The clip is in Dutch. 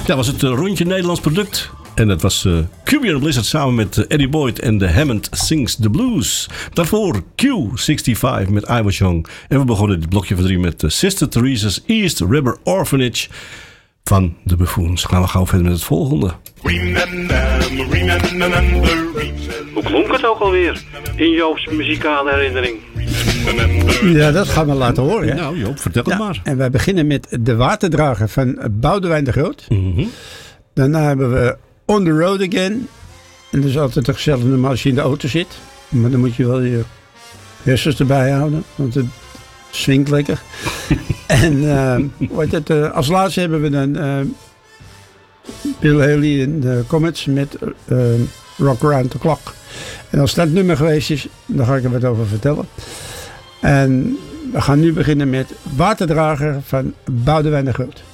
Dat was het rondje Nederlands product. En dat was Cubian Blizzard samen met Eddie Boyd en The Hammond Sings the Blues. Daarvoor Q65 met I Was Young. En we begonnen dit blokje van 3 met Sister Theresa's East River Orphanage van de Buffoons. Gaan we gauw verder met het volgende. Hoe klonk het ook alweer in Joop's muzikale herinnering? Ja, dat gaan we laten horen. Hè? Nou Joop, vertel het maar. En wij beginnen met De Waterdrager van Boudewijn de Groot. Mm-hmm. Daarna hebben we On the Road Again. En dat is altijd een gezellig nummer als je in de auto zit. Maar dan moet je wel je hersens erbij houden. Want het swingt lekker. En als laatste hebben we dan Bill Haley en de Comets met Rock Around the Clock. En als dat nummer geweest is, dan ga ik er wat over vertellen. En we gaan nu beginnen met Waterdrager van Boudewijn de Groot.